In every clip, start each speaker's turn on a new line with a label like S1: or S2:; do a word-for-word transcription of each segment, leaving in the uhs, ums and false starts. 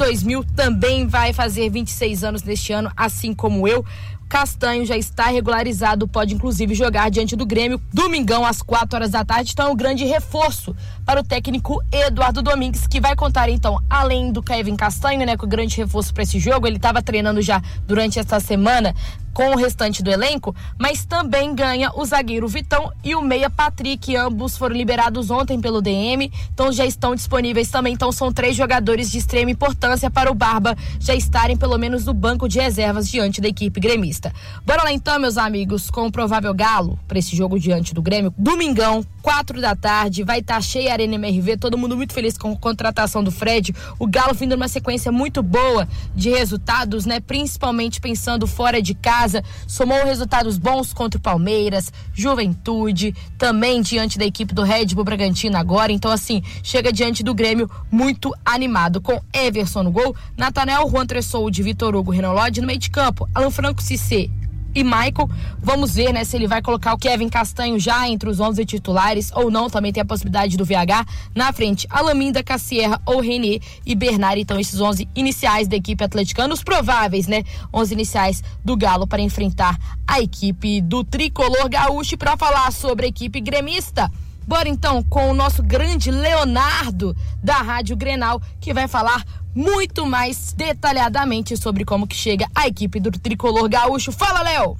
S1: dois mil, também vai fazer vinte e seis anos neste ano, assim como eu. Castanho já está regularizado, pode inclusive jogar diante do Grêmio, domingão às quatro horas da tarde, então é um grande reforço para o técnico Eduardo Domingues, que vai contar então, além do Kevin Castanho, né, com o grande reforço para esse jogo. Ele estava treinando já durante esta semana com o restante do elenco, mas também ganha o zagueiro Vitão e o meia Patrick, ambos foram liberados ontem pelo D M, então já estão disponíveis também, então são três jogadores de extrema importância para o Barba já estarem pelo menos no banco de reservas diante da equipe gremista. Bora lá então, meus amigos, com o provável Galo para esse jogo diante do Grêmio, domingão, quatro da tarde, vai estar tá cheia a Arena M R V, todo mundo muito feliz com a contratação do Fred, o Galo vindo numa sequência muito boa de resultados, né, principalmente pensando fora de casa, somou resultados bons contra o Palmeiras, Juventude, também diante da equipe do Red Bull Bragantino agora, então assim, chega diante do Grêmio muito animado, com Everson no gol, Nathanael, Juan Tressoldi, Vitor Hugo, Renan Lodge no meio de campo, Alan Franco, Cissé e Michael. Vamos ver, né, se ele vai colocar o Kevin Castanho já entre os onze titulares ou não. Também tem a possibilidade do V H na frente, Alaminda, Cassierra ou René e Bernard. Então esses onze iniciais da equipe atleticana, os prováveis, né, onze iniciais do Galo para enfrentar a equipe do tricolor gaúcho. Para falar sobre a equipe gremista, bora então com o nosso grande Leonardo da Rádio Grenal, que vai falar muito mais detalhadamente sobre como que chega a equipe do tricolor gaúcho. Fala, Léo!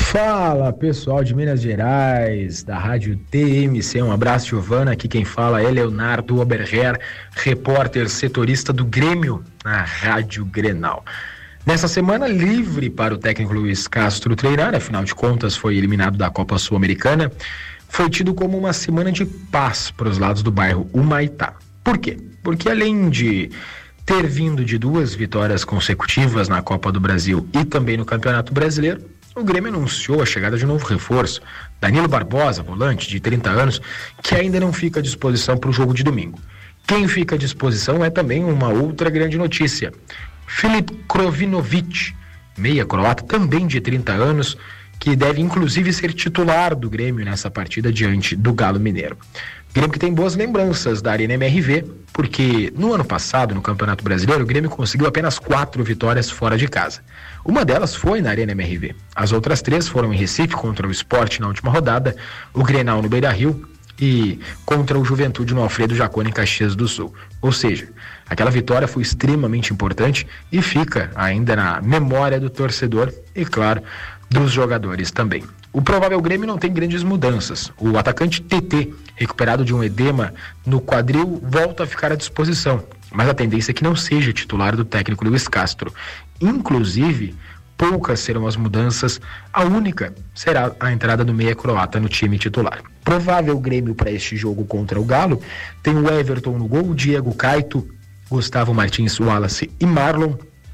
S2: Fala, pessoal de Minas Gerais, da Rádio T M C, um abraço, Giovana. Aqui quem fala é Leonardo Oberger, repórter setorista do Grêmio na Rádio Grenal. Nessa semana livre para o técnico Luiz Castro treinar, afinal de contas foi eliminado da Copa Sul-Americana, foi tido como uma semana de paz para os lados do bairro Humaitá. Por quê? Porque além de ter vindo de duas vitórias consecutivas na Copa do Brasil e também no Campeonato Brasileiro, o Grêmio anunciou a chegada de um novo reforço, Danilo Barbosa, volante de trinta anos, que ainda não fica à disposição para o jogo de domingo. Quem fica à disposição é também uma outra grande notícia, Filip Krovinovic, meia croata, também de trinta anos, que deve inclusive ser titular do Grêmio nessa partida diante do Galo Mineiro. Grêmio que tem boas lembranças da Arena M R V, porque no ano passado, no Campeonato Brasileiro, o Grêmio conseguiu apenas quatro vitórias fora de casa. Uma delas foi na Arena M R V. As outras três foram em Recife contra o Sport na última rodada, o Grenal no Beira-Rio e contra o Juventude no Alfredo Jaconi em Caxias do Sul. Ou seja, aquela vitória foi extremamente importante e fica ainda na memória do torcedor e, claro, dos jogadores também. O provável Grêmio não tem grandes mudanças. O atacante T T, recuperado de um edema no quadril, volta a ficar à disposição, mas a tendência é que não seja titular do técnico Luiz Castro. Inclusive, poucas serão as mudanças, a única será a entrada do meia croata no time titular. Provável Grêmio para este jogo contra o Galo tem o Everton no gol, Diego Caito, Gustavo Martins, Wallace e Marlon,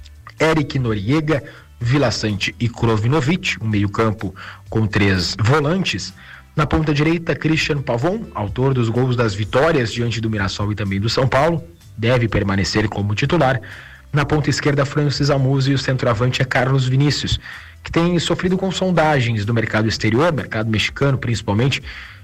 S2: Eric Noriega, Vila Sante e Krovinovic, um meio-campo com três volantes. Na ponta direita, Christian Pavon, autor dos gols das vitórias diante do Mirassol e também do São Paulo, deve permanecer como titular. Na ponta esquerda, Francis Almuzi, e o centroavante é Carlos Vinícius, que tem sofrido com sondagens do mercado exterior, mercado mexicano principalmente.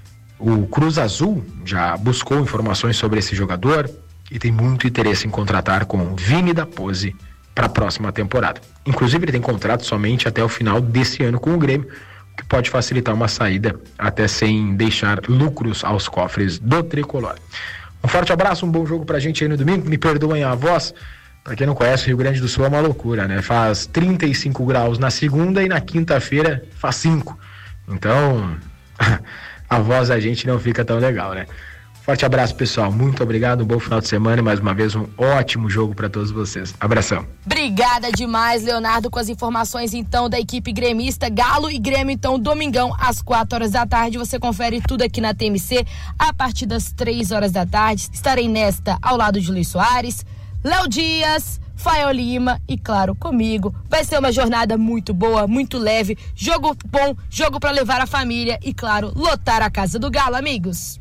S2: O Cruz Azul já buscou informações sobre esse jogador e tem muito interesse em contratar com Vini da Pose para a próxima temporada. Inclusive, ele tem contrato somente até o final desse ano com o Grêmio, o que pode facilitar uma saída até sem deixar lucros aos cofres do tricolor. Um forte abraço, um bom jogo pra gente aí no domingo. Me perdoem a voz, pra quem não conhece, o Rio Grande do Sul é uma loucura, né? Faz trinta e cinco graus na segunda e na quinta-feira faz cinco. Então, a voz da gente não fica tão legal, né? Forte abraço, pessoal. Muito obrigado. Um bom final de semana e mais uma vez um ótimo jogo para todos vocês. Abração.
S1: Obrigada demais, Leonardo, com as informações então da equipe gremista. Galo e Grêmio, então, domingão às quatro horas da tarde. Você confere tudo aqui na T M C a partir das três horas da tarde. Estarei nesta ao lado de Luiz Soares, Léo Dias, Fael Lima e, claro, comigo. Vai ser uma jornada muito boa, muito leve. Jogo bom, jogo para levar a família e, claro, lotar a casa do Galo, amigos.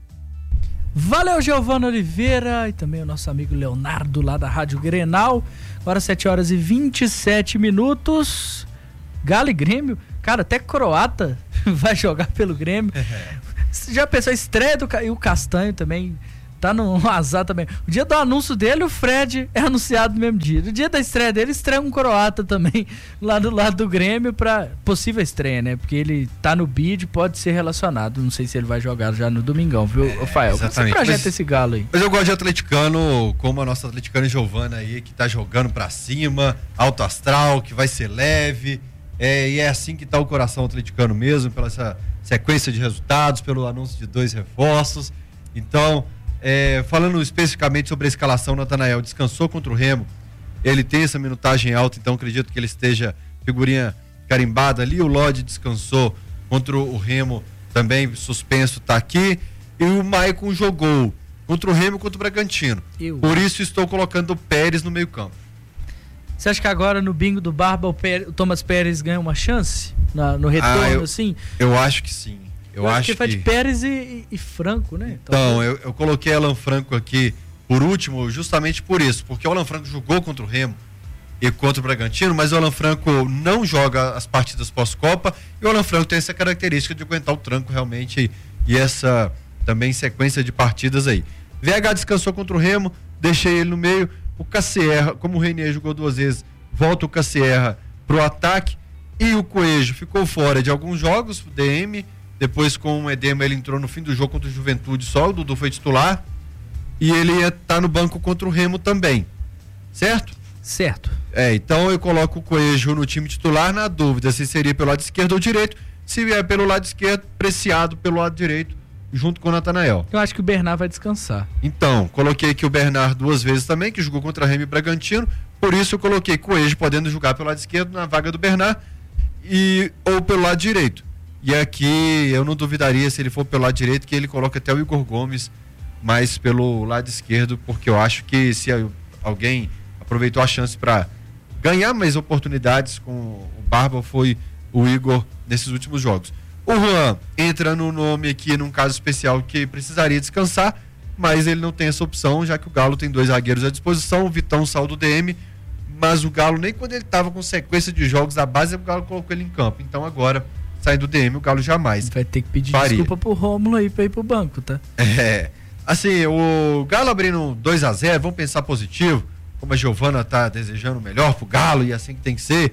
S3: Valeu, Giovana Oliveira e também o nosso amigo Leonardo lá da Rádio Grenal. Agora sete horas e vinte e sete minutos. Galo e Grêmio, cara, até croata vai jogar pelo Grêmio. Você já pensou, a estreia do e o Castanho também tá num azar também. O dia do anúncio dele, o Fred é anunciado no mesmo dia. No dia da estreia dele, estreia um croata também lá do lado do Grêmio pra possível estreia, né? Porque ele tá no bid, pode ser relacionado. Não sei se ele vai jogar já no domingão, viu, é, Rafael? Como você projeta mas, esse galo aí?
S4: Mas eu gosto de atleticano, como a nossa atleticana Giovana aí, que tá jogando pra cima, alto astral, que vai ser leve. É, e é assim que tá o coração atleticano mesmo, pela essa sequência de resultados, pelo anúncio de dois reforços. Então, é, falando especificamente sobre a escalação, Natanael descansou contra o Remo, ele tem essa minutagem alta, então acredito que ele esteja figurinha carimbada ali. O Lodi descansou contra o Remo, também suspenso, tá aqui. E o Maicon jogou contra o Remo e contra o Bragantino. Eu. Por isso estou colocando o Pérez no meio campo.
S3: Você acha que agora no bingo do Barba o, Pérez, o Thomas Pérez ganha uma chance na, no retorno,
S4: ah, eu,
S3: assim?
S4: Eu acho que sim. Eu, eu acho, acho que foi
S3: de Pérez e, e, e Franco, né?
S4: Então, eu, eu coloquei Alan Franco aqui por último, justamente por isso, porque o Alan Franco jogou contra o Remo e contra o Bragantino, mas o Alan Franco não joga as partidas pós-Copa, e o Alan Franco tem essa característica de aguentar o tranco realmente, e essa também sequência de partidas aí. V H descansou contra o Remo, deixei ele no meio. O Cassierra, como o Reinier jogou duas vezes, volta o Cassierra pro ataque, e o Coelho ficou fora de alguns jogos, o D M, depois com o edema ele entrou no fim do jogo contra o Juventude só, o Dudu foi titular, e ele ia estar tá no banco contra o Remo também, certo?
S3: Certo.
S4: É, então eu coloco o Coelho no time titular, na dúvida se seria pelo lado esquerdo ou direito. Se vier pelo lado esquerdo, preciado pelo lado direito, junto com o Natanael.
S3: Eu acho que o Bernard vai descansar.
S4: Então, coloquei aqui o Bernard duas vezes também, que jogou contra Remo e Bragantino, por isso eu coloquei Coelho podendo jogar pelo lado esquerdo na vaga do Bernard, e, ou pelo lado direito. E aqui eu não duvidaria, se ele for pelo lado direito, que ele coloque até o Igor Gomes mais pelo lado esquerdo, porque eu acho que se alguém aproveitou a chance para ganhar mais oportunidades com o Barba, foi o Igor nesses últimos jogos. O Juan entra no nome aqui num caso especial que precisaria descansar, mas ele não tem essa opção, já que o Galo tem dois zagueiros à disposição, o Vitão saiu do D M, mas o Galo, nem quando ele estava com sequência de jogos da base, o Galo colocou ele em campo. Então agora, saindo do D M, o Galo jamais
S3: vai ter que pedir
S4: faria.
S3: Desculpa pro Rômulo aí pra ir pro banco, tá?
S4: É, assim, o Galo abrindo dois a zero, vamos pensar positivo, como a Giovana tá desejando o melhor pro Galo e assim que tem que ser.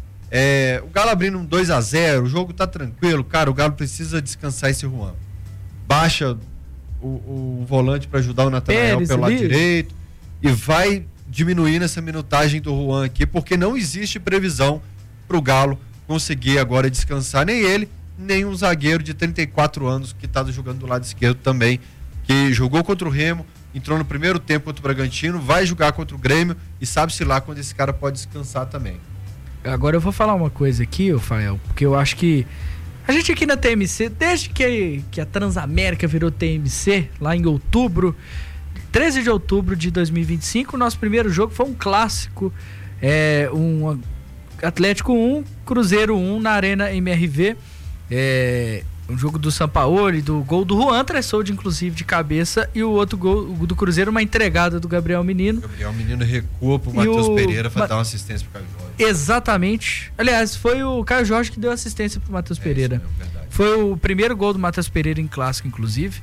S4: É, o Galo abrindo um dois a zero, o jogo tá tranquilo, cara, o Galo precisa descansar esse Juan. Baixa o, o volante para ajudar o Natanael pelo lado direito e vai diminuindo essa minutagem do Juan aqui, porque não existe previsão pro Galo conseguir agora descansar, nem ele, nem um zagueiro de trinta e quatro anos que tá jogando do lado esquerdo também, que jogou contra o Remo, entrou no primeiro tempo contra o Bragantino, vai jogar contra o Grêmio e sabe-se lá quando esse cara pode descansar também.
S3: Agora eu vou falar uma coisa aqui, Rafael, porque eu acho que a gente aqui na T M C, desde que, que a Transamérica virou T M C, lá em outubro, treze de outubro de dois mil e vinte e cinco, o nosso primeiro jogo foi um clássico, é, um Atlético um, Cruzeiro um na Arena M R V, é, um jogo do Sampaoli, do gol do Juan Tressoldi, inclusive, de cabeça, e o outro gol do Cruzeiro, uma entregada do Gabriel Menino.
S4: Gabriel Menino recua pro Matheus Pereira para Ma... dar uma assistência pro Caio Jorge.
S3: Exatamente. Aliás, foi o Caio Jorge que deu assistência pro Matheus é Pereira. Mesmo, foi o primeiro gol do Matheus Pereira em clássico, inclusive.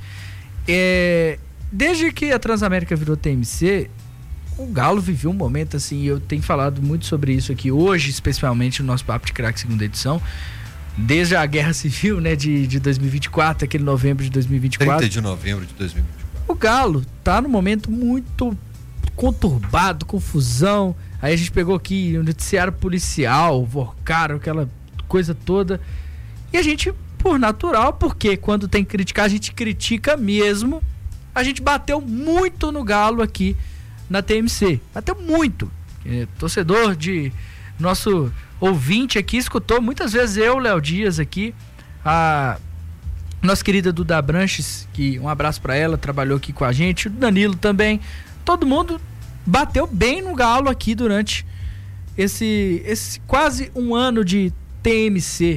S3: É... Desde que a Transamérica virou T M C, o Galo viveu um momento assim, e eu tenho falado muito sobre isso aqui hoje, especialmente no nosso Papo de Craque segunda edição, desde a Guerra Civil, né, de, de dois mil e vinte e quatro, aquele novembro de dois mil e vinte e quatro.
S4: trinta de novembro de dois mil e vinte e quatro.
S3: O Galo tá num momento muito conturbado, confusão. Aí a gente pegou aqui o noticiário policial, Vorcaro, aquela coisa toda. E a gente, por natural, porque quando tem que criticar, a gente critica mesmo. A gente bateu muito no Galo aqui na T M C. Bateu muito. É, torcedor de... Nosso ouvinte aqui escutou muitas vezes eu, Léo Dias aqui, a nossa querida Duda Branches, que um abraço pra ela, trabalhou aqui com a gente, o Danilo também, todo mundo bateu bem no Galo aqui durante esse, esse quase um ano de T M C.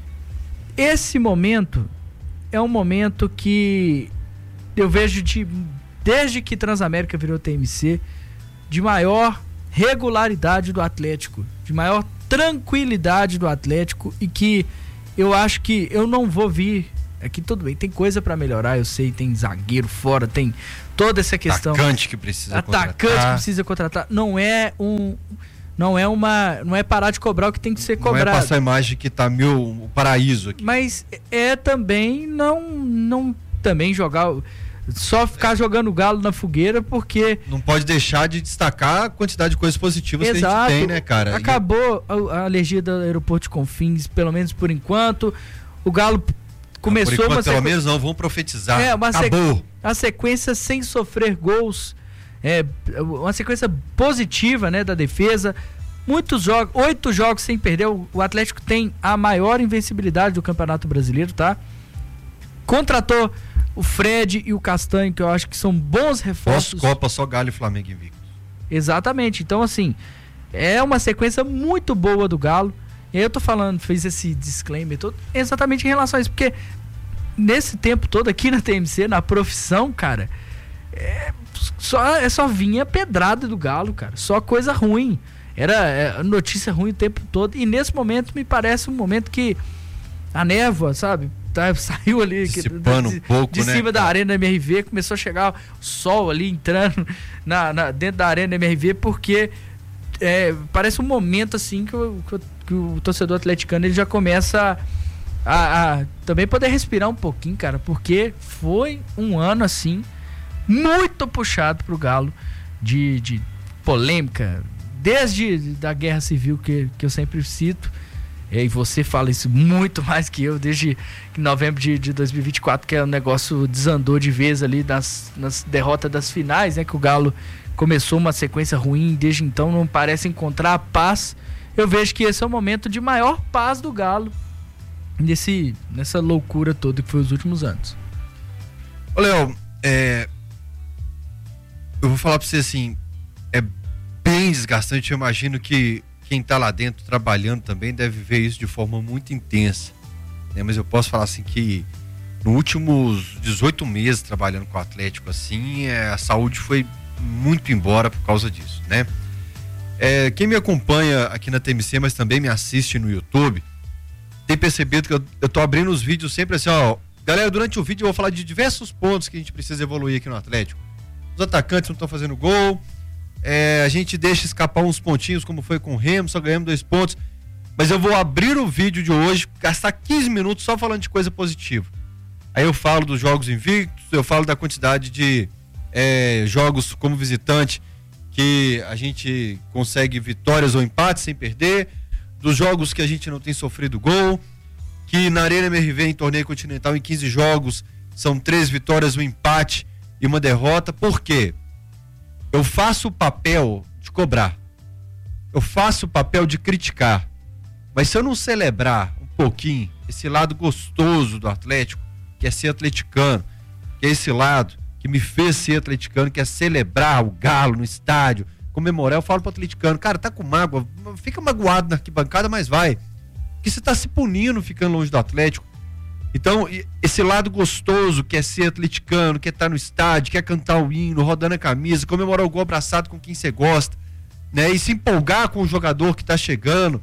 S3: Esse momento é um momento que eu vejo de, desde que Transamérica virou T M C, de maior regularidade do Atlético, de maior tranquilidade do Atlético, e que eu acho que eu não vou vir Aqui tudo bem, tem coisa pra melhorar, eu sei, tem zagueiro fora, tem toda essa questão.
S4: Atacante que precisa
S3: Atacante
S4: contratar.
S3: que precisa contratar. Não é um... Não é uma... Não é parar de cobrar o que tem que ser cobrado.
S4: Não é passar a imagem que tá mil, o paraíso aqui.
S3: Mas é também não... não também jogar... Só ficar é. jogando o Galo na fogueira, porque...
S4: Não pode deixar de destacar a quantidade de coisas positivas
S3: Exato.
S4: que a gente tem, né, cara?
S3: Acabou a, a alergia do aeroporto de Confins, pelo menos por enquanto. O Galo começou...
S4: Não, por enquanto,
S3: uma
S4: pelo
S3: sequ...
S4: menos não, vão profetizar.
S3: É, uma
S4: Acabou.
S3: Sequ... A sequência sem sofrer gols. É, uma sequência positiva, né, da defesa. Muitos jogos, oito jogos sem perder. O Atlético tem a maior invencibilidade do Campeonato Brasileiro, tá? Contratou o Fred e o Castanho, que eu acho que são bons reforços.
S4: Pós-Copa, só Galo e Flamengo invictos.
S3: Exatamente. Então, assim, é uma sequência muito boa do Galo. E aí eu tô falando, fez esse disclaimer todo, exatamente em relação a isso, porque nesse tempo todo aqui na T M C, na profissão, cara, é só, é só vinha pedrada do Galo, cara. Só coisa ruim. Era é, notícia ruim o tempo todo. E nesse momento me parece um momento que a névoa, sabe? Tá, saiu ali que, de,
S4: um pouco,
S3: de
S4: né,
S3: cima
S4: cara?
S3: da Arena M R V, começou a chegar o sol ali entrando na, na, dentro da Arena M R V, porque é, parece um momento assim que o, que o, que o torcedor atleticano ele já começa a, a, a também poder respirar um pouquinho, cara, porque foi um ano assim muito puxado pro Galo de, de polêmica, desde da Guerra Civil que, que eu sempre cito. E você fala isso muito mais que eu, desde novembro de, de dois mil e vinte e quatro, que é o negócio desandou de vez ali nas, nas derrotas das finais, né? Que o Galo começou uma sequência ruim, desde então não parece encontrar a paz. Eu vejo que esse é o momento de maior paz do Galo nesse, nessa loucura toda que foi os últimos anos.
S4: Ô, Léo, é... eu vou falar pra você assim, é bem desgastante, eu imagino que quem tá lá dentro trabalhando também deve ver isso de forma muito intensa, né? Mas eu posso falar assim que nos últimos dezoito meses trabalhando com o Atlético assim, é, a saúde foi muito embora por causa disso, né? É, quem me acompanha aqui na T M C, mas também me assiste no YouTube, tem percebido que eu, eu tô abrindo os vídeos sempre assim, ó, galera, durante o vídeo eu vou falar de diversos pontos que a gente precisa evoluir aqui no Atlético. Os atacantes não estão fazendo gol, É, a gente deixa escapar uns pontinhos, como foi com o Remo, só ganhamos dois pontos. Mas eu vou abrir o vídeo de hoje, gastar quinze minutos só falando de coisa positiva. Aí eu falo dos jogos invictos, eu falo da quantidade de é, jogos como visitante que a gente consegue vitórias ou empates sem perder, dos jogos que a gente não tem sofrido gol, que na Arena M R V em torneio continental em quinze jogos são três vitórias, um empate e uma derrota. Por quê? Eu faço o papel de cobrar, eu faço o papel de criticar, mas se eu não celebrar um pouquinho esse lado gostoso do Atlético, que é ser atleticano, que é esse lado que me fez ser atleticano, que é celebrar o Galo no estádio, comemorar, eu falo pro atleticano, cara, tá com mágoa, fica magoado na arquibancada, mas vai, porque você tá se punindo ficando longe do Atlético. Então, esse lado gostoso que é ser atleticano, que é estar no estádio, que é cantar o hino, rodando a camisa, comemorar o gol abraçado com quem você gosta, né? E se empolgar com o jogador que tá chegando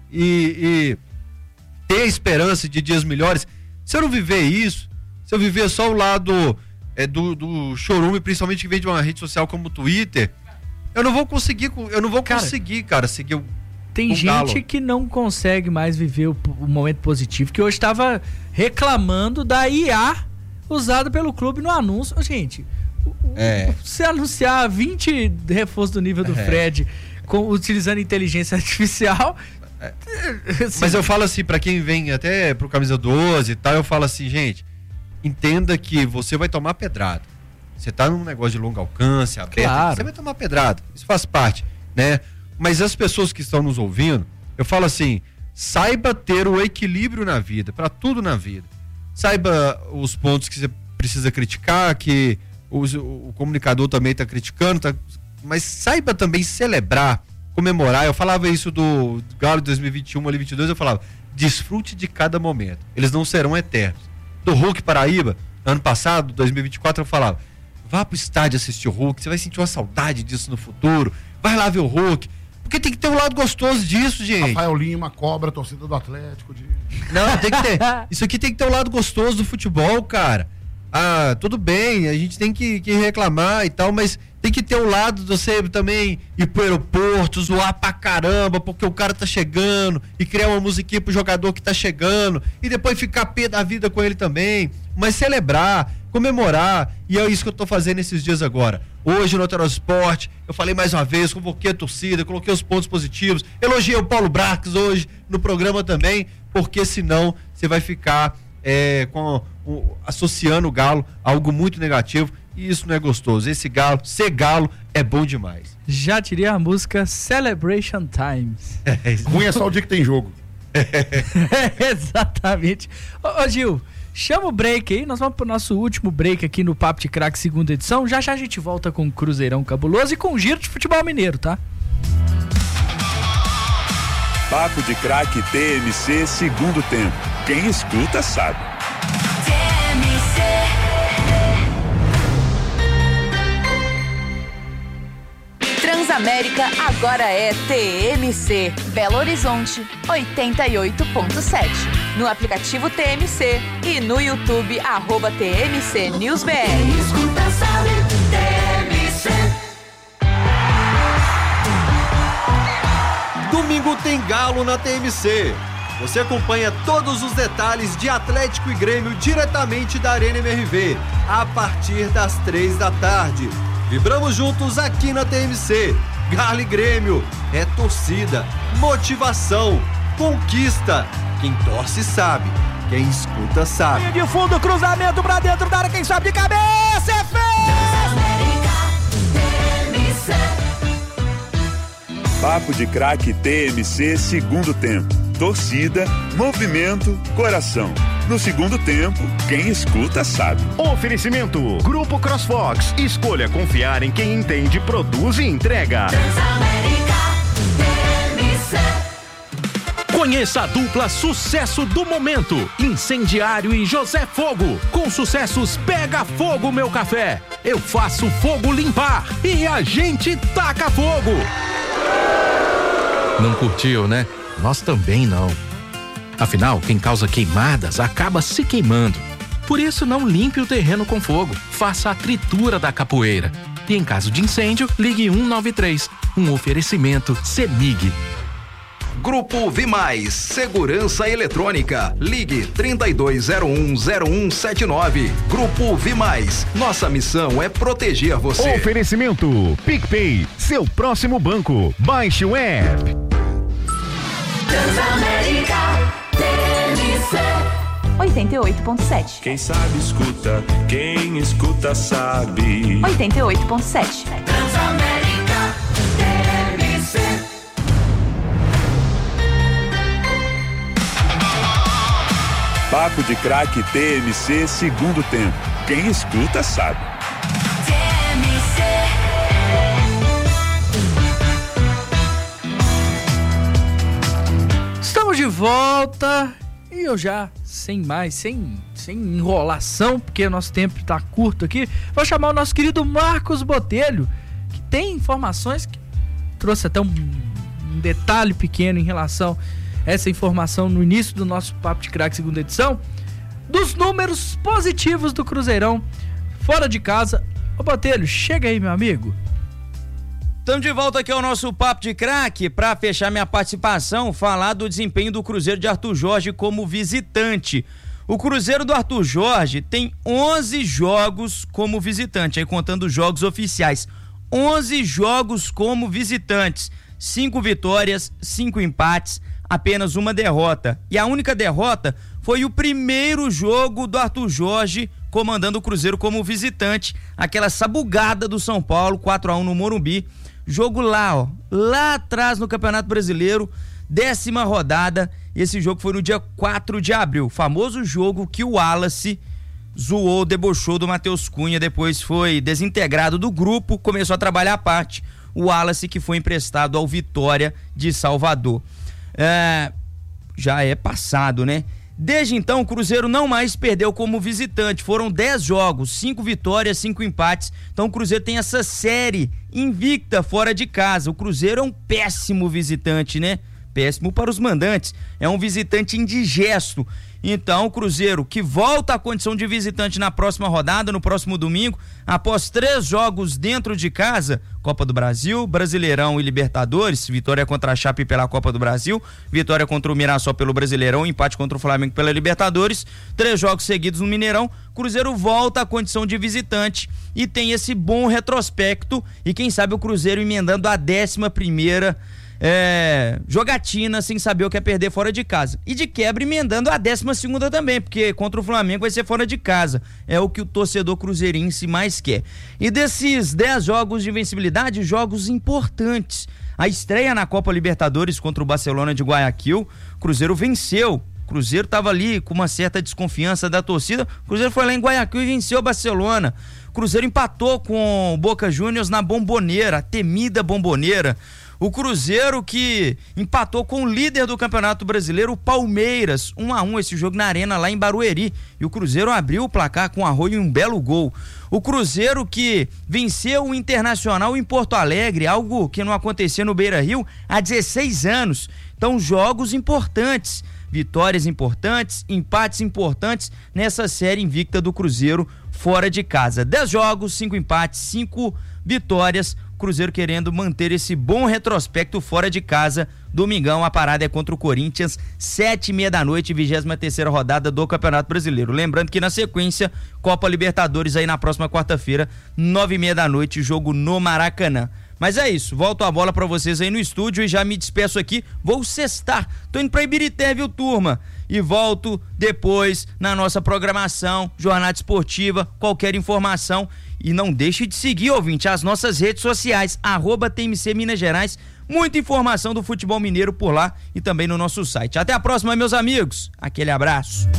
S4: e, e ter a esperança de dias melhores. Se eu não viver isso, se eu viver só o lado é, do, do chorume, principalmente que vem de uma rede social como o Twitter, eu não vou conseguir, eu não vou cara, conseguir, cara, seguir o
S3: Tem gente
S4: Galo.
S3: que não consegue mais viver o, o momento positivo, que hoje estava reclamando da I A usada pelo clube no anúncio. Gente,
S4: é.
S3: se anunciar vinte reforços do nível do é. Fred com, utilizando inteligência artificial...
S4: É. Assim, mas eu falo assim, pra quem vem até pro Camisa doze e tal, eu falo assim, gente, entenda que você vai tomar pedrada. Você tá num negócio de longo alcance, aberto, claro. Você vai tomar pedrada. Isso faz parte, né? Mas as pessoas que estão nos ouvindo, eu falo assim, saiba ter o equilíbrio na vida, para tudo na vida. Saiba os pontos que você precisa criticar, que os, o comunicador também está criticando, tá, mas saiba também celebrar, comemorar. Eu falava isso do, do Galo de dois mil e vinte e um, ali vinte e dois, eu falava, desfrute de cada momento, eles não serão eternos. Do Hulk Paraíba, ano passado, dois mil e vinte e quatro, eu falava, vá pro estádio assistir o Hulk, você vai sentir uma saudade disso no futuro, vai lá ver o Hulk. Porque tem que ter um lado gostoso disso, gente.
S5: Rafael Lima, cobra, torcida do Atlético. De...
S4: Não, tem que ter. Isso aqui tem que ter um lado gostoso do futebol, cara. Ah, tudo bem, a gente tem que, que reclamar e tal, mas tem que ter um lado de você também ir pro aeroporto, zoar pra caramba, porque o cara tá chegando, e criar uma musiquinha pro jogador que tá chegando, e depois ficar pé da vida com ele também, mas celebrar, comemorar, e é isso que eu tô fazendo esses dias agora. Hoje no Noticiário Esporte, eu falei mais uma vez, convoquei a torcida, coloquei os pontos positivos, elogiei o Paulo Brax hoje no programa também, porque senão você vai ficar é, com, um, associando o Galo a algo muito negativo, e isso não é gostoso. Esse Galo, ser Galo é bom demais.
S3: Já tirei a música Celebration Times.
S5: É, ruim é só o dia que tem jogo.
S3: Exatamente. Ô, ô Gil, chama o break aí, nós vamos pro nosso último break aqui no Papo de Craque segunda edição. Já já a gente volta com o Cruzeirão Cabuloso e com o giro de futebol mineiro, tá?
S6: Papo de Craque T M C segundo tempo. Quem escuta sabe. T M C.
S7: Transamérica agora é T M C. Belo Horizonte, oitenta e oito ponto sete. No aplicativo T M C e no YouTube, arroba T M C News B R. Quem escuta sabe, T M C.
S8: Domingo tem Galo na T M C. Você acompanha todos os detalhes de Atlético e Grêmio diretamente da Arena M R V, a partir das três da tarde. Vibramos juntos aqui na T M C. Galo e Grêmio é torcida, motivação, conquista. Quem torce sabe, quem escuta sabe.
S9: Linha de fundo, cruzamento pra dentro da área, quem sabe de cabeça é feio!
S6: Papo de Craque T M C segundo tempo. Torcida, movimento, coração. No segundo tempo, quem escuta sabe.
S10: Oferecimento Grupo CrossFox. Escolha confiar em quem entende, produz e entrega. Transamérica T M C. Conheça a dupla sucesso do momento. Incendiário e José Fogo. Com sucessos Pega Fogo Meu Café. Eu faço fogo limpar e a gente taca fogo.
S11: Não curtiu, né? Nós também não. Afinal, quem causa queimadas acaba se queimando. Por isso, não limpe o terreno com fogo. Faça a tritura da capoeira. E em caso de incêndio, ligue um nove três. Um oferecimento CEMIG.
S12: Grupo Vimais, Segurança Eletrônica. Ligue trinta e dois zero um zero um sete nove. Grupo Vimais. Nossa missão é proteger você.
S10: Oferecimento PicPay, seu próximo banco. Baixe o app.
S7: Transamérica T M C oitenta e oito ponto sete.
S6: Quem sabe escuta, quem escuta sabe.
S7: oitenta e oito ponto sete.
S6: Transamérica T M C. Papo de Craque T M C segundo tempo. Quem escuta sabe. T M C.
S3: Estamos de volta e eu já, sem mais, sem, sem enrolação, porque o nosso tempo está curto aqui, vou chamar o nosso querido Marcos Botelho, que tem informações, que trouxe até um, um detalhe pequeno em relação a essa informação no início do nosso Papo de Craque segunda edição, dos números positivos do Cruzeirão fora de casa. Ô Botelho, chega aí, meu amigo.
S13: Estamos de volta aqui ao nosso Papo de Craque para fechar minha participação, falar do desempenho do Cruzeiro de Arthur Jorge como visitante. O Cruzeiro do Arthur Jorge tem onze jogos como visitante, aí contando os jogos oficiais. onze jogos como visitantes, cinco vitórias, cinco empates, apenas uma derrota. E a única derrota foi o primeiro jogo do Arthur Jorge comandando o Cruzeiro como visitante, aquela sabugada do São Paulo, quatro a um no Morumbi. Jogo lá, ó, lá atrás no Campeonato Brasileiro, décima rodada. Esse jogo foi no dia quatro de abril, famoso jogo que o Wallace zoou, debochou do Matheus Cunha, depois foi desintegrado do grupo, começou a trabalhar à parte. O Wallace que foi emprestado ao Vitória de Salvador. É, já é passado, né? Desde então, o Cruzeiro não mais perdeu como visitante. Foram dez jogos, cinco vitórias, cinco empates. Então o Cruzeiro tem essa série invicta fora de casa. O Cruzeiro é um péssimo visitante, né? Péssimo para os mandantes. É um visitante indigesto. Então o Cruzeiro, que volta à condição de visitante na próxima rodada, no próximo domingo, após três jogos dentro de casa, Copa do Brasil, Brasileirão e Libertadores, vitória contra a Chape pela Copa do Brasil, vitória contra o Mirassol pelo Brasileirão, empate contra o Flamengo pela Libertadores, três jogos seguidos no Mineirão, Cruzeiro volta à condição de visitante e tem esse bom retrospecto e quem sabe o Cruzeiro emendando a décima primeira É, jogatina sem saber o que é perder fora de casa. E de quebra emendando a décima segunda também, porque contra o Flamengo vai ser fora de casa. É o que o torcedor cruzeirense mais quer. E desses dez jogos de invencibilidade, jogos importantes. A estreia na Copa Libertadores contra o Barcelona de Guayaquil, Cruzeiro venceu. Cruzeiro estava ali com uma certa desconfiança da torcida. Cruzeiro foi lá em Guayaquil e venceu o Barcelona. Cruzeiro empatou com o Boca Juniors na Bomboneira, a temida Bomboneira. O Cruzeiro que empatou com o líder do Campeonato Brasileiro, o Palmeiras, um a um esse jogo na Arena lá em Barueri. E o Cruzeiro abriu o placar com Arroio e um belo gol. O Cruzeiro que venceu o Internacional em Porto Alegre, algo que não acontecia no Beira-Rio há dezesseis anos. Então, jogos importantes, vitórias importantes, empates importantes nessa série invicta do Cruzeiro fora de casa. dez jogos, cinco empates, cinco vitórias. Cruzeiro querendo manter esse bom retrospecto fora de casa. Domingão, a parada é contra o Corinthians, sete e meia da noite, vigésima terceira rodada do Campeonato Brasileiro. Lembrando que na sequência, Copa Libertadores aí na próxima quarta-feira, nove e meia da noite, jogo no Maracanã. Mas é isso, volto a bola pra vocês aí no estúdio e já me despeço aqui, vou sextar, tô indo pra Ibirité, viu, turma? E volto depois na nossa programação, jornada esportiva, qualquer informação. E não deixe de seguir, ouvinte, as nossas redes sociais, arroba T M C Minas Gerais, muita informação do futebol mineiro por lá e também no nosso site. Até a próxima, meus amigos, aquele abraço.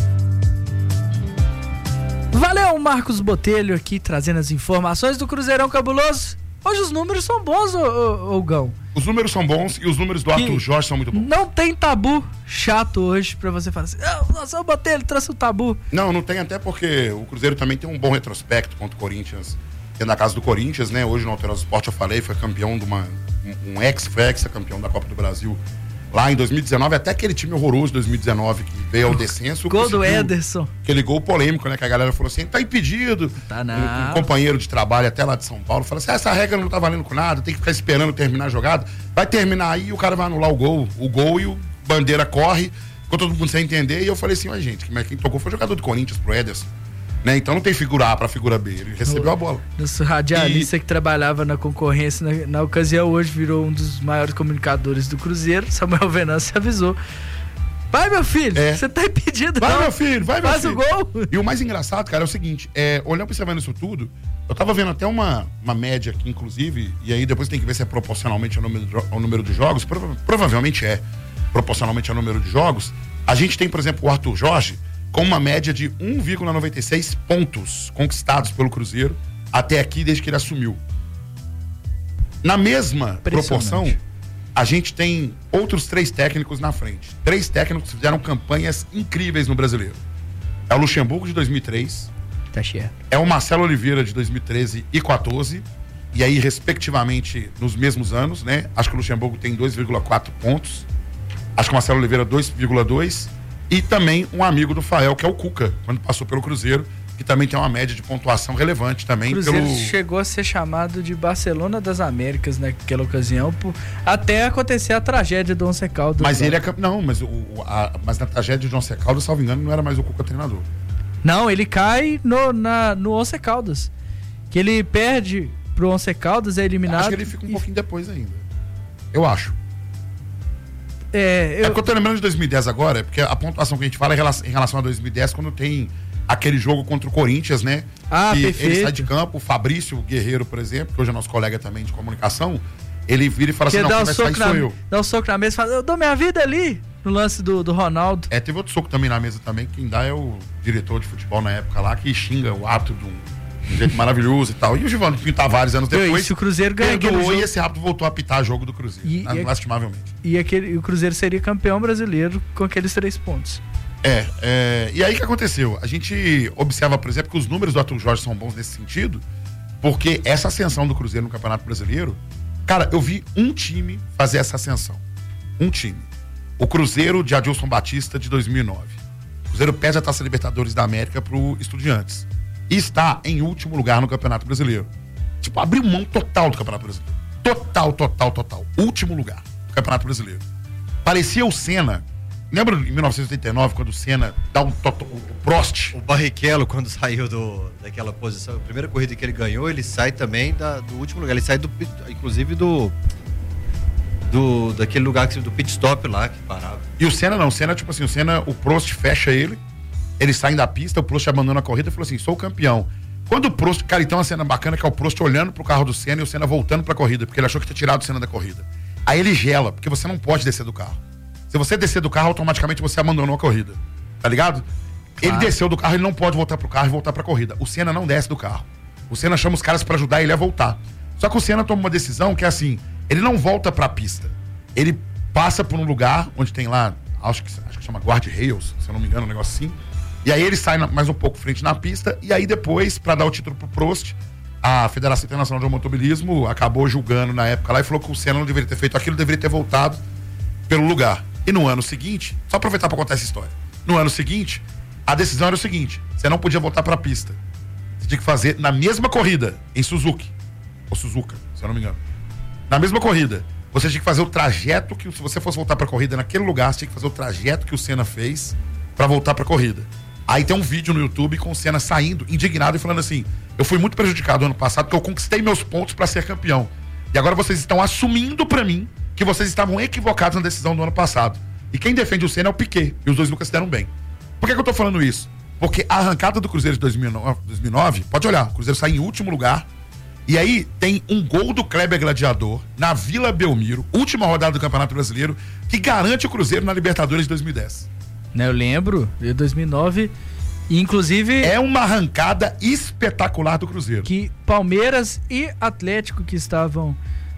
S3: Valeu, Marcos Botelho aqui trazendo as informações do Cruzeirão Cabuloso. Hoje os números são bons, ô, ô, ô Gão.
S5: Os números são bons e os números do Arthur Jorge são muito bons.
S3: Não tem tabu chato hoje pra você falar assim, oh, nossa, o Botelho trouxe o tabu.
S5: Não, não tem, até porque o Cruzeiro também tem um bom retrospecto contra o Corinthians. Dentro da casa do Corinthians, né? Hoje no Alterosa Esporte eu falei, foi campeão de uma. Um, um ex, foi ex-campeão da Copa do Brasil. Lá em dois mil e dezenove, até aquele time horroroso de dois mil e dezenove que veio ao descenso.
S3: Gol do Ederson.
S5: Aquele gol polêmico, né? Que a galera falou assim, tá impedido.
S3: Tá não.
S5: Um, um companheiro de trabalho até lá de São Paulo falou assim, ah, essa regra não tá valendo com nada, tem que ficar esperando terminar a jogada. Vai terminar aí e o cara vai anular o gol. O gol e o Bandeira corre, ficou todo mundo sem entender. E eu falei assim, mas gente, quem tocou foi o jogador do Corinthians pro Ederson. Né? Então não tem figura A pra figura B, ele recebeu
S3: o,
S5: a bola.
S3: Nosso radialista e... que trabalhava na concorrência na, na ocasião, hoje virou um dos maiores comunicadores do Cruzeiro, Samuel Venâncio avisou. Vai, meu filho, você é. tá impedido.
S5: Vai,
S3: não.
S5: meu filho, vai, meu
S3: Faz
S5: filho.
S3: Faz o gol.
S5: E o mais engraçado, cara, é o seguinte, é, olhando, observando isso tudo, eu tava vendo até uma, uma média aqui, inclusive, e aí depois tem que ver se é proporcionalmente ao número, ao número de jogos, prova, provavelmente é proporcionalmente ao número de jogos. A gente tem, por exemplo, o Arthur Jorge, com uma média de um vírgula noventa e seis pontos conquistados pelo Cruzeiro até aqui, desde que ele assumiu. Na mesma proporção, a gente tem outros três técnicos na frente. Três técnicos que fizeram campanhas incríveis no Brasileiro. É o Luxemburgo de dois mil e três.
S3: Tá cheio.
S5: É o Marcelo Oliveira de dois mil e treze e quatorze. E aí, respectivamente, nos mesmos anos, né? Acho que o Luxemburgo tem dois vírgula quatro pontos. Acho que o Marcelo Oliveira dois vírgula dois. E também um amigo do Fael, que é o Cuca, quando passou pelo Cruzeiro, que também tem uma média de pontuação relevante também. O
S3: Cruzeiro
S5: pelo...
S3: chegou a ser chamado de Barcelona das Américas naquela ocasião, por... até acontecer a tragédia do Once Caldas.
S5: Mas lá. ele é... Não, mas, o, a... mas na tragédia do Once Caldas, salvo engano, não era mais o Cuca treinador.
S3: Não, ele cai no, na, no Once Caldas. Que ele perde pro Once Caldas, é eliminado.
S5: Acho que ele fica um e... pouquinho depois ainda. Eu acho.
S3: É, eu...
S5: é porque eu tô lembrando de dois mil e dez agora, porque a pontuação que a gente fala é em relação a dois mil e dez, quando tem aquele jogo contra o Corinthians, né?
S3: Ah,
S5: que
S3: perfeito.
S5: Ele sai de campo, o Fabrício Guerreiro, por exemplo, que hoje é nosso colega também de comunicação, ele vira e fala
S3: que
S5: assim, não,
S3: quem
S5: vai
S3: um
S5: sair
S3: na,
S5: sou eu.
S3: Dá um soco na mesa e fala, eu dou minha vida ali, no lance do, do Ronaldo.
S5: É, teve outro soco também na mesa também, quem dá é o diretor de futebol na época lá, que xinga o ato de um, de um jeito maravilhoso e tal. E o Givanni Pinto Tavares, anos depois,
S3: e o Cruzeiro ganha
S5: perdoou e esse rápido voltou a apitar jogo do Cruzeiro, e, lastimavelmente.
S3: E aquele, o Cruzeiro seria campeão brasileiro com aqueles três pontos.
S5: É, é, e aí o que aconteceu? A gente observa, por exemplo, que os números do Arthur Jorge são bons nesse sentido, porque essa ascensão do Cruzeiro no Campeonato Brasileiro, cara, eu vi um time fazer essa ascensão. Um time. O Cruzeiro de Adilson Batista de dois mil e nove. O Cruzeiro perde a Taça Libertadores da América pro Estudiantes. E está em último lugar no Campeonato Brasileiro. Tipo, abriu mão total do Campeonato Brasileiro. Total, total, total. Último lugar do Campeonato Brasileiro. Parecia o Senna. Lembra em mil novecentos e oitenta e nove, quando o Senna dá um toto, o Prost?
S4: O Barrichello, quando saiu do, daquela posição, a primeira corrida que ele ganhou, ele sai também da, do último lugar. Ele sai, do, inclusive, do, do daquele lugar, que, do pit stop lá, que parava.
S5: E o Senna não. O Senna, tipo assim, o Senna, o Prost fecha ele, eles saem da pista, o Prost abandona a corrida e falou assim, sou o campeão. Quando o Prost, cara, então uma cena bacana que é o Prost olhando pro carro do Senna e o Senna voltando pra corrida, porque ele achou que tinha tirado o Senna da corrida. Aí ele gela, porque você não pode descer do carro. Se você descer do carro, automaticamente você abandonou a corrida. Tá ligado? Claro. Ele desceu do carro, ele não pode voltar pro carro e voltar pra corrida. O Senna não desce do carro. O Senna chama os caras pra ajudar ele a voltar. Só que o Senna toma uma decisão que é assim, ele não volta pra pista. Ele passa por um lugar onde tem lá, acho que, acho que chama guard rails, se eu não me engano, um negócio assim. E aí ele sai na, mais um pouco frente na pista, e aí depois, pra dar o título pro Prost, a Federação Internacional de Automobilismo acabou julgando na época lá e falou que o Senna não deveria ter feito aquilo, deveria ter voltado pelo lugar. E no ano seguinte, só aproveitar para contar essa história. No ano seguinte, a decisão era o seguinte: você não podia voltar para a pista. Você tinha que fazer na mesma corrida, em Suzuki. Ou Suzuka, se eu não me engano. Na mesma corrida, você tinha que fazer o trajeto que, se você fosse voltar para a corrida naquele lugar, você tinha que fazer o trajeto que o Senna fez para voltar para a corrida. Aí tem um vídeo no YouTube com o Senna saindo, indignado e falando assim: eu fui muito prejudicado ano passado porque eu conquistei meus pontos para ser campeão. E agora vocês estão assumindo para mim que vocês estavam equivocados na decisão do ano passado. E quem defende o Senna é o Piquet. E os dois nunca se deram bem. Por que, que eu tô falando isso? Porque a arrancada do Cruzeiro de dois mil e nove, pode olhar, o Cruzeiro sai em último lugar. E aí tem um gol do Kleber Gladiador na Vila Belmiro, última rodada do Campeonato Brasileiro, que garante o Cruzeiro na Libertadores de dois mil e dez.
S3: Né, eu lembro, de dois mil e nove, e inclusive...
S5: É uma arrancada espetacular do Cruzeiro.
S3: Que Palmeiras e Atlético, que estavam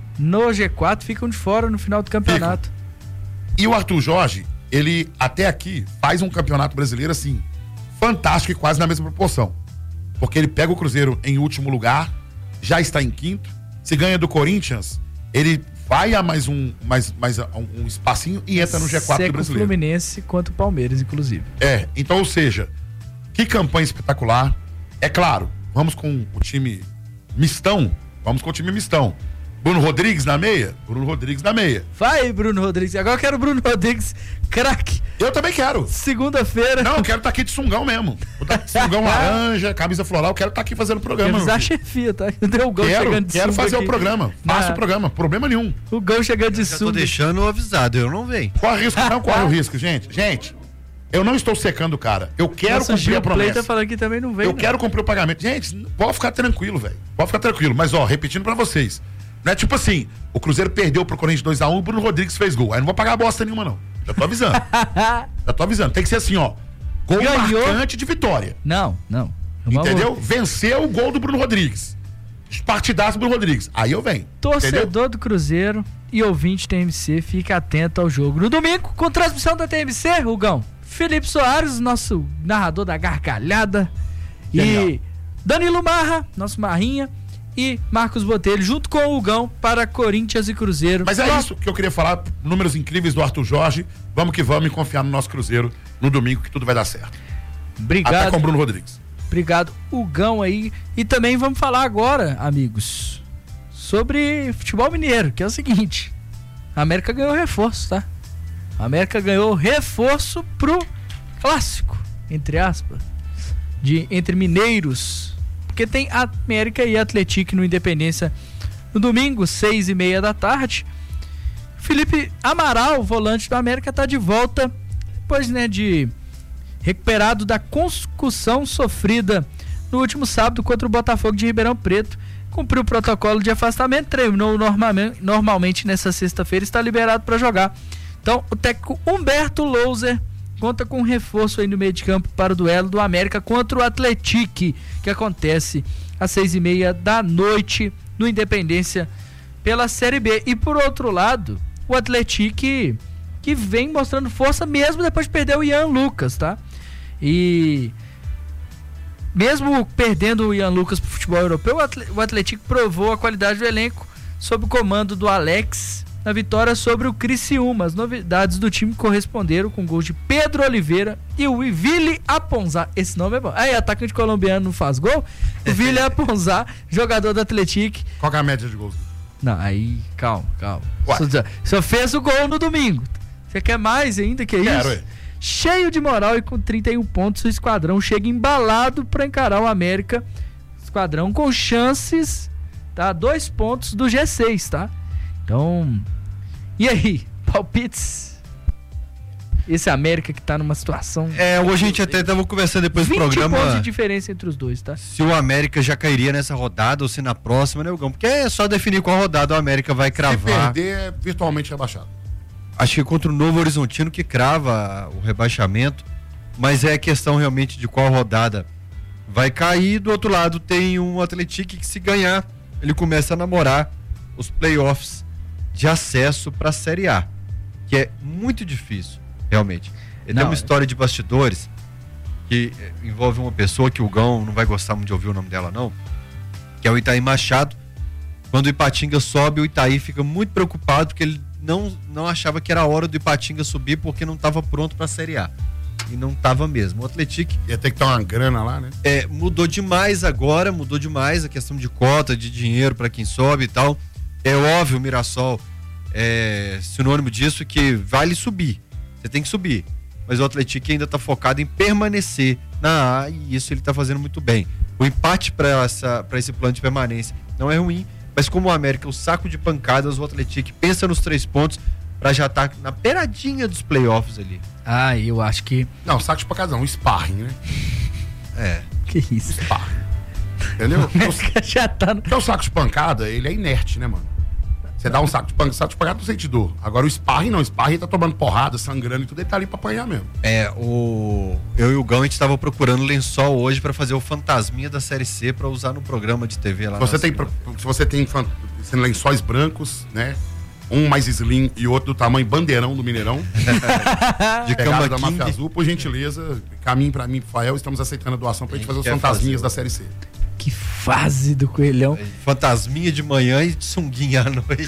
S3: no G quatro, ficam de fora no final do campeonato.
S5: Ficam. E o Arthur Jorge, ele até aqui faz um campeonato brasileiro assim, fantástico e quase na mesma proporção. Porque ele pega o Cruzeiro em último lugar, já está em quinto, se ganha do Corinthians, ele vai a mais um, mais, mais um, um espacinho e entra no G quatro do brasileiro.
S3: Tanto o Fluminense quanto o Palmeiras, inclusive.
S5: É, então, ou seja, que campanha espetacular. É claro, vamos com o time mistão, vamos com o time mistão. Bruno Rodrigues na meia? Bruno Rodrigues na meia.
S3: Vai, Bruno Rodrigues. Agora eu quero o Bruno Rodrigues, craque.
S5: Eu também quero.
S3: Segunda-feira.
S5: Não, eu quero estar tá aqui de sungão mesmo. Vou tá sungão laranja, camisa floral, eu quero estar tá aqui fazendo o programa.
S3: Quero a chefia, tá? Deu o gol
S5: quero,
S3: chegando de
S5: Quero fazer
S3: aqui.
S5: o programa. Faço ah. o programa, problema nenhum.
S3: O gol chegando de
S4: sunga.
S3: sunga.
S4: Tô deixando avisado, eu não venho.
S5: Corre risco, não corre o risco, gente. Gente, eu não estou secando o cara. Eu quero
S3: Nossa,
S5: cumprir
S3: Gil
S5: a promessa.
S3: Play tá falando que também não vem.
S5: Eu
S3: não.
S5: quero cumprir o pagamento. Gente, pode ficar tranquilo, velho. Pode ficar tranquilo. Mas, ó, repetindo pra vocês. Não é tipo assim, o Cruzeiro perdeu pro Corinthians dois a um e o Bruno Rodrigues fez gol. Aí não vou pagar bosta nenhuma, não. Já tô avisando. Já tô avisando. Tem que ser assim, ó. Gol Ganhou. marcante de vitória.
S3: Não, não.
S5: Entendeu? Venceu o gol do Bruno Rodrigues. Partidaço do Bruno Rodrigues. Aí eu venho.
S3: Torcedor
S5: entendeu?
S3: do Cruzeiro e ouvinte T M C, fica atento ao jogo. No domingo, com transmissão da T M C, Rugão, Felipe Soares, nosso narrador da gargalhada. Genial. E Danilo Marra, nosso Marrinha. E Marcos Botelho, junto com o Hugão, para Corinthians e Cruzeiro.
S5: Mas é Só... isso que eu queria falar, números incríveis do Arthur Jorge. Vamos que vamos e confiar no nosso Cruzeiro no domingo, que tudo vai dar certo.
S3: Obrigado.
S5: Até com o Bruno Rodrigues.
S3: Obrigado, Hugão aí. E também vamos falar agora, amigos, sobre futebol mineiro, que é o seguinte: a América ganhou reforço, tá? A América ganhou reforço pro clássico, entre aspas, de, entre mineiros. Porque tem América e Atlético no Independência no domingo, seis e meia da tarde. Felipe Amaral, volante do América, está de volta depois, né, de recuperado da concussão sofrida no último sábado contra o Botafogo de Ribeirão Preto. Cumpriu o protocolo de afastamento, treinou normalmente, normalmente nessa sexta-feira, está liberado para jogar. Então, o técnico Humberto Louser conta com um reforço aí no meio de campo para o duelo do América contra o Atlético, que acontece às seis e meia da noite no Independência pela Série B. E por outro lado, o Atlético que vem mostrando força mesmo depois de perder o Ian Lucas, tá? E mesmo perdendo o Ian Lucas pro futebol europeu, o Atlético provou a qualidade do elenco sob o comando do Alex na vitória sobre o Criciúma. As novidades do time corresponderam com gols de Pedro Oliveira e o Vili Aponzá. Esse nome é bom. Aí, atacante colombiano não faz gol? O Vili Aponzá, jogador do Atlético.
S5: Qual que é a média de gols?
S3: Não, aí, calma, calma. Só, só fez o gol no domingo. Você quer mais ainda que
S5: Quero,
S3: isso?
S5: é.
S3: Cheio de moral e com trinta e um pontos, o esquadrão chega embalado para encarar o América. Esquadrão com chances, tá? Dois pontos do G seis, tá? Então, e aí? Palpites? Esse América que tá numa situação...
S4: É, hoje a gente até tava conversando depois do programa...
S3: vinte pontos de diferença entre os dois, tá?
S4: Se o América já cairia nessa rodada ou se na próxima, né, Hugão? Porque é só definir qual rodada o América vai cravar.
S5: Se perder, é virtualmente rebaixado.
S4: Acho que contra o Novo Horizontino que crava o rebaixamento, mas é a questão realmente de qual rodada vai cair. Do outro lado tem um Atlético que, se ganhar, ele começa a namorar os playoffs de acesso para a Série A, que é muito difícil, realmente. Ele tem uma história de bastidores que envolve uma pessoa que o Gão não vai gostar muito de ouvir o nome dela, não, que é o Itaí Machado. Quando o Ipatinga sobe, o Itaí fica muito preocupado porque ele não, não achava que era a hora do Ipatinga subir porque não estava pronto para a Série A. E não estava mesmo. O Atlético
S5: ia ter que ter uma grana lá, né?
S4: É, mudou demais agora, mudou demais a questão de cota, de dinheiro para quem sobe e tal. É óbvio, o Mirassol é sinônimo disso, que vale subir. Você tem que subir. Mas o Atlético ainda está focado em permanecer na A e isso ele está fazendo muito bem. O empate para esse plano de permanência não é ruim, mas como o América, o saco de pancadas, o Atlético pensa nos três pontos para já estar tá na beiradinha dos playoffs ali.
S3: Ah, eu acho que...
S5: Não, saco de pancadas não, um sparring, né?
S4: É.
S3: Que isso?
S5: Sparring. Entendeu?
S3: Já tá no...
S5: Porque o saco de pancada, ele é inerte, né, mano? Você dá um saco de pancada, saco de pancada não sente dor. Agora o sparring não, o sparring tá tomando porrada, sangrando e tudo, ele tá ali pra apanhar mesmo.
S4: É, o... eu e o Gão, a gente tava procurando lençol hoje pra fazer o fantasminha da Série C pra usar no programa de T V lá.
S5: Se você tem, se você tem fan... lençóis brancos, né? Um mais slim e outro do tamanho bandeirão do Mineirão. De cama da Máfia Azul, por gentileza, caminhe pra mim, Fael, estamos aceitando a doação pra gente fazer os fantasminhas fazer, da Série C.
S3: Que fase do Coelhão.
S4: Fantasminha de manhã e de sunguinha à noite.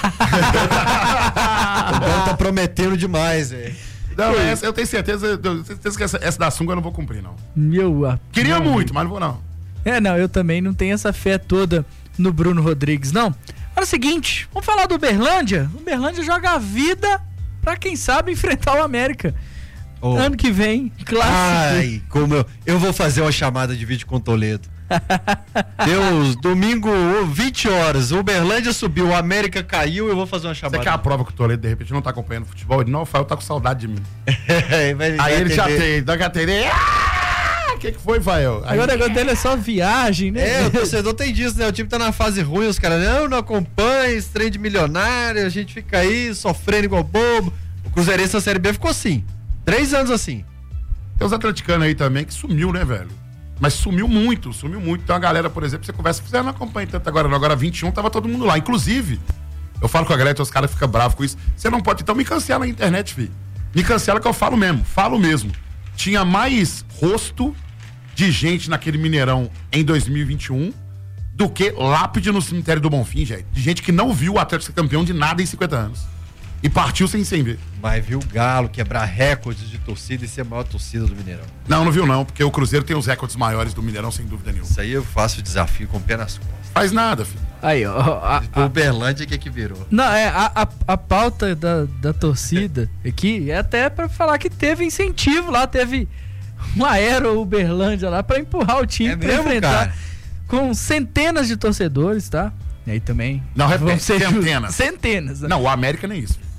S4: O Gão tá prometendo demais, velho.
S5: Não, essa, eu tenho certeza, eu tenho certeza que essa, essa da sunga eu não vou cumprir, não.
S3: Meu a...
S5: Queria
S3: não.
S5: muito, mas não vou, não.
S3: É, não, eu também não tenho essa fé toda no Bruno Rodrigues, não. Agora é o seguinte, vamos falar do Uberlândia. O Uberlândia joga a vida pra quem sabe enfrentar o América. Oh. Ano que vem, clássico.
S4: Ai, como eu, eu vou fazer uma chamada de vídeo com o Toledo. Deus, domingo, vinte horas, o Uberlândia subiu, o América caiu, eu vou fazer uma chamada.
S5: Você quer a prova que o Toledo de repente não tá acompanhando futebol? Ele não, o Fael tá com saudade de mim.
S4: ele
S5: Aí ele já tem, dá que atender. O que que foi, Fael?
S3: Agora o negócio dele é só viagem, né?
S4: É, o torcedor tem disso, né? O time tá na fase ruim, os caras, não, não acompanha, esse trem de milionário, a gente fica aí sofrendo igual bobo. O Cruzeirense na Série B ficou assim, três anos assim.
S5: Tem os atleticanos aí também que sumiu, né, velho? Mas sumiu muito, sumiu muito. Tem uma galera, por exemplo, você conversa, você não acompanha tanto agora, não. Agora vinte e um tava todo mundo lá. Inclusive, eu falo com a galera, então os caras ficam bravos com isso. Você não pode, então me cancela na internet, filho. Me cancela que eu falo mesmo, falo mesmo. Tinha mais rosto de gente naquele Mineirão em dois mil e vinte e um do que lápide no cemitério do Bonfim, gente. De gente que não viu o Atlético ser campeão de nada em cinquenta anos. E partiu sem, sem ver.
S4: Mas viu o Galo quebrar recordes de torcida e ser a maior torcida do Mineirão.
S5: Não, não viu não, porque o Cruzeiro tem os recordes maiores do Mineirão, sem dúvida nenhuma.
S4: Isso aí eu faço o desafio com o pé nas costas.
S5: Faz nada, filho.
S3: Aí, ó. A,
S4: a, Uberlândia que é que virou.
S3: Não, é, a, a, a pauta da, da torcida aqui é até pra falar que teve incentivo lá, teve um aero Uberlândia lá pra empurrar o time, é pra mesmo, enfrentar cara? Com centenas de torcedores, tá? E aí também...
S5: Não, repete, centenas.
S3: Centenas.
S5: Não, o América nem isso.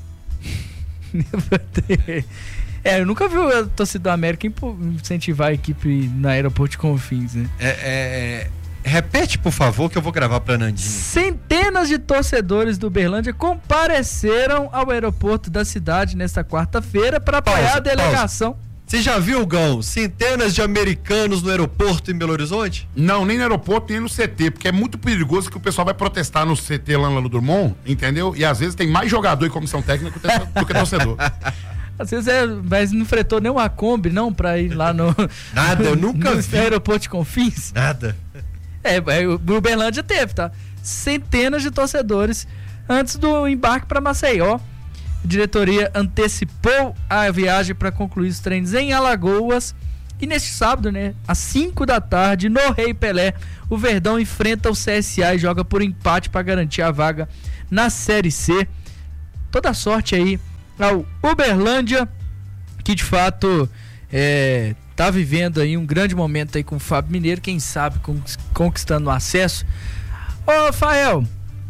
S3: É, eu nunca vi a torcida do América incentivar a equipe na aeroporto de Confins, né?
S4: É, é, é, repete, por favor, que eu vou gravar pra Nandinho.
S3: Centenas de torcedores do Uberlândia compareceram ao aeroporto da cidade nesta quarta-feira para apoiar pausa, a delegação.
S5: Pausa.
S4: Você já viu, Gão, centenas de americanos no aeroporto em Belo Horizonte?
S5: Não, nem no aeroporto, nem no C T, porque é muito perigoso que o pessoal vai protestar no C T lá no Drummond, entendeu? E às vezes tem mais jogador e comissão técnica do que torcedor.
S3: Às vezes é, mas não fretou nem uma Kombi, não, pra ir lá no...
S4: Nada, eu nunca
S3: no
S4: vi.
S3: aeroporto de Confins.
S4: Nada.
S3: É, o Uberlândia teve, tá? Centenas de torcedores antes do embarque para Maceió. A diretoria antecipou a viagem para concluir os treinos em Alagoas. E neste sábado, né, às cinco da tarde, no Rei Pelé, o Verdão enfrenta o C S A e joga por empate para garantir a vaga na Série C. Toda sorte aí ao Uberlândia, que de fato é, tá vivendo aí um grande momento aí com o Fábio Mineiro, quem sabe conquistando o acesso. Ô, Fael,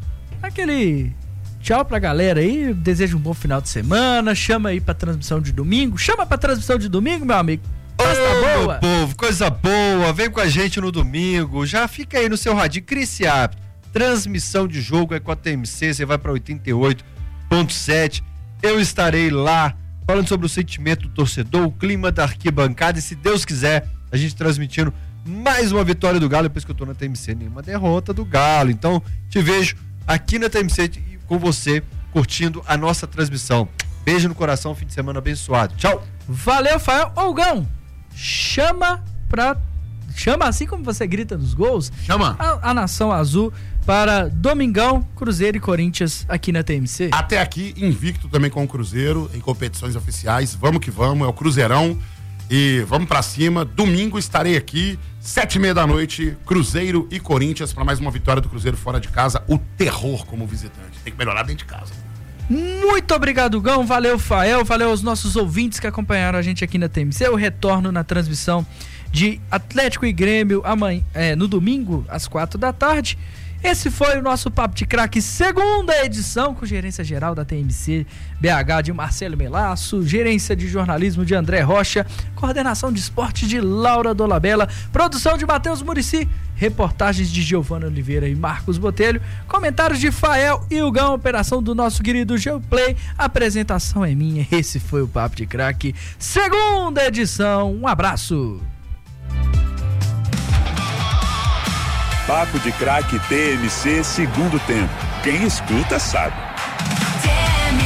S3: aquele tchau pra galera aí, desejo um bom final de semana, chama aí pra transmissão de domingo, chama pra transmissão de domingo, meu amigo. Coisa
S4: Ô,
S3: boa.
S4: meu povo, coisa boa, vem com a gente no domingo, já fica aí no seu radinho, cria esse hábito. Transmissão de jogo é com a T M C, você vai pra oitenta e oito ponto sete, eu estarei lá falando sobre o sentimento do torcedor, o clima da arquibancada e, se Deus quiser, a gente transmitindo mais uma vitória do Galo. Depois que eu tô na T M C, nenhuma derrota do Galo. Então, te vejo aqui na T M C com você, curtindo a nossa transmissão. Beijo no coração, fim de semana abençoado. Tchau.
S3: Valeu, Fael. Ô, Gão, chama pra... Chama assim como você grita nos gols.
S5: Chama.
S3: A, a Nação Azul para domingão, Cruzeiro e Corinthians aqui na T M C.
S5: Até aqui, invicto também com o Cruzeiro em competições oficiais. Vamos que vamos, é o Cruzeirão. E vamos pra cima. Domingo estarei aqui, sete e meia da noite, Cruzeiro e Corinthians, para mais uma vitória do Cruzeiro fora de casa. O terror como visitante. Tem que melhorar dentro de casa.
S3: Muito obrigado, Gão. Valeu, Fael. Valeu aos nossos ouvintes que acompanharam a gente aqui na T M C. Eu retorno na transmissão de Atlético e Grêmio amanhã, é, no domingo, às quatro da tarde. Esse foi o nosso Papo de Craque, segunda edição, com gerência geral da T M C B H de Marcelo Melasso, gerência de jornalismo de André Rocha, coordenação de esporte de Laura Dolabella, produção de Matheus Muricy, reportagens de Giovana Oliveira e Marcos Botelho, comentários de Fael e o Gão, operação do nosso querido Geoplay, apresentação é minha. Esse foi o Papo de Craque, segunda edição. Um abraço.
S6: Papo de Craque T M C, segundo tempo. Quem escuta sabe. T M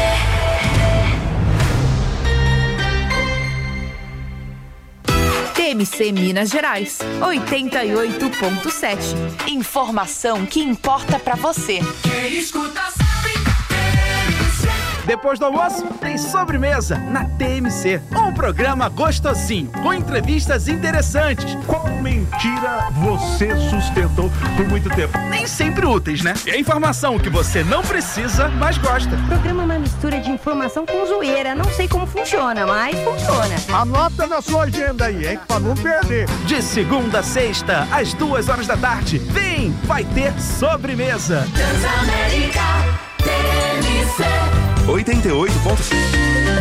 S7: C. T M C Minas Gerais, oitenta e oito ponto sete. Informação que importa pra você.
S9: Quem escuta sabe. Depois do almoço, tem sobremesa na T M C. Um programa gostosinho, com entrevistas interessantes.
S10: Qual mentira você sustentou por muito tempo?
S9: Nem sempre úteis, né? E a informação que você não precisa, mas gosta.
S14: O programa é uma mistura de informação com zoeira. Não sei como funciona, mas funciona.
S10: Anota na sua agenda aí, hein? Pra não perder.
S9: De segunda a sexta, às duas horas da tarde. Vem, vai ter sobremesa.
S15: Transamérica T M C
S6: oitenta e oito ponto cinco.